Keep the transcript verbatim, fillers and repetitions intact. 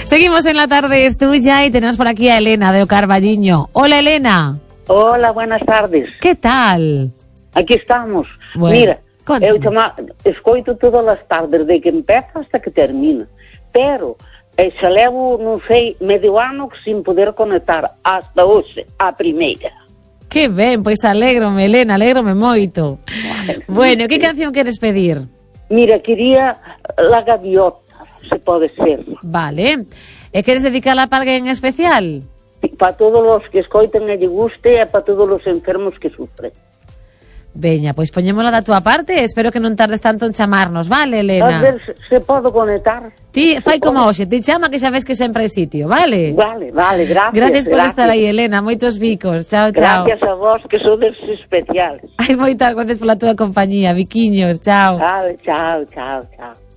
Seguimos en La Tarde es Tuya y tenemos por aquí a Elena de Ocarballiño. Hola, Elena. Hola, buenas tardes. ¿Qué tal? Aquí estamos. Bueno, Mira, cuéntame. eu chama, escoito todas as tardes, de que empeza hasta que termina. Pero eh, xa levo, non sei, medio ano sin poder conectar hasta hoxe, a primeira. Que ben, pois alégrome, Elena, alégrome moito. Bueno, que canción queres pedir? Mira, quería La Gaviota, se pode ser. Vale. E queres dedicarla para alguén en especial? Para todos os que escoiten e lle guste e para todos os enfermos que sufren. Veña, pois poñémola da túa parte. Espero que non tardes tanto en chamarnos, vale, A Elena? ver se, se podo conectar. Ti, fai Se como pode. hoxe, ti chama que xa ves que sempre hai sitio, vale? Vale, vale, gracias. Gracias por gracias. estar aí, Elena. Moitos bicos. Chao, chao. Gracias a vos, que sodes especiales. Hai moitas gracias pola túa compañía, biquiños. Chao. Vale, chao, chao, chao.